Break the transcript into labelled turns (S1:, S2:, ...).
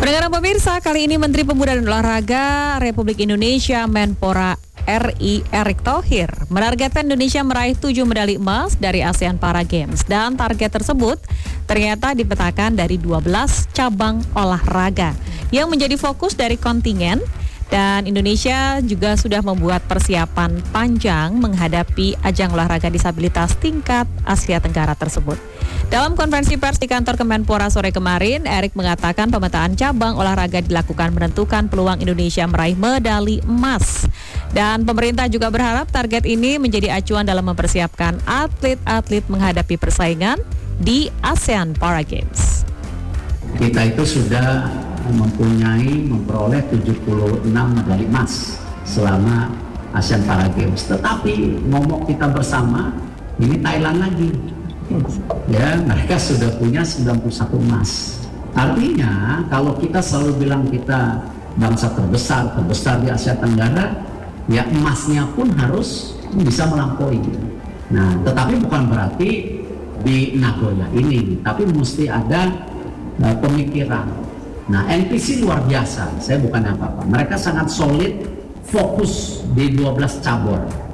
S1: Pendengar pemirsa, kali ini Menteri Pemuda dan Olahraga Republik Indonesia Menpora RI Erick Thohir menargetkan Indonesia meraih 7 medali emas dari ASEAN Para Games, dan target tersebut ternyata dipetakan dari 12 cabang olahraga yang menjadi fokus dari kontingen. Dan Indonesia juga sudah membuat persiapan panjang menghadapi ajang olahraga disabilitas tingkat Asia Tenggara tersebut. Dalam konferensi pers di kantor Kemenpora sore kemarin, Erick mengatakan pemetaan cabang olahraga dilakukan menentukan peluang Indonesia meraih medali emas. Dan pemerintah juga berharap target ini menjadi acuan dalam mempersiapkan atlet-atlet menghadapi persaingan di ASEAN Para Games.
S2: Kita itu sudah memperoleh 76 medali emas selama ASEAN Para Games. Tetapi momok kita bersama, ini Thailand lagi. Ya, mereka sudah punya 91 emas. Artinya, kalau kita selalu bilang kita bangsa terbesar di Asia Tenggara, ya emasnya pun harus bisa melampaui. Nah, tetapi bukan berarti di Nagoya ini, tapi mesti ada pemikiran. Nah, NPC luar biasa, saya bukan apa-apa. Mereka sangat solid, fokus di 12 cabur.